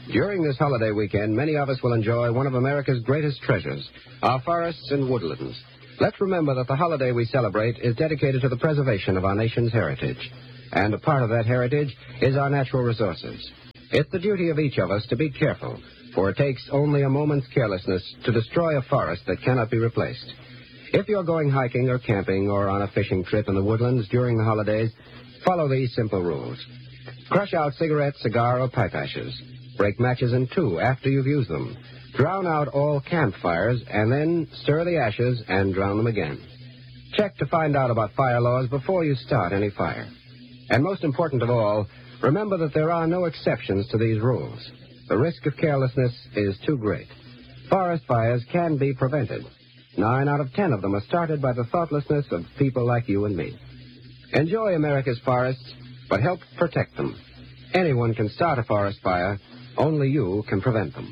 During this holiday weekend, many of us will enjoy one of America's greatest treasures, our forests and woodlands. Let's remember that the holiday we celebrate is dedicated to the preservation of our nation's heritage. And a part of that heritage is our natural resources. It's the duty of each of us to be careful, for it takes only a moment's carelessness to destroy a forest that cannot be replaced. If you're going hiking or camping or on a fishing trip in the woodlands during the holidays, follow these simple rules. Crush out cigarette, cigar, or pipe ashes. Break matches in two after you've used them. Drown out all campfires, and then stir the ashes and drown them again. Check to find out about fire laws before you start any fire. And most important of all, remember that there are no exceptions to these rules. The risk of carelessness is too great. Forest fires can be prevented. 9 out of 10 of them are started by the thoughtlessness of people like you and me. Enjoy America's forests, but help protect them. Anyone can start a forest fire. Only you can prevent them.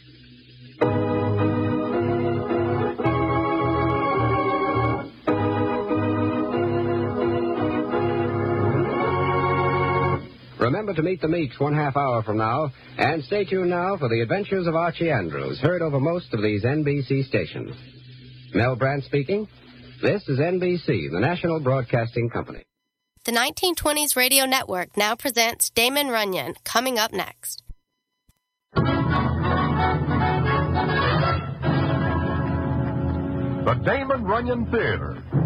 Remember to meet the Meeks 1/2 hour from now, and stay tuned now for the adventures of Archie Andrews, heard over most of these NBC stations. Mel Brandt speaking. This is NBC, the National Broadcasting Company. The 1920s Radio Network now presents Damon Runyon, coming up next. The Damon Runyon Theater,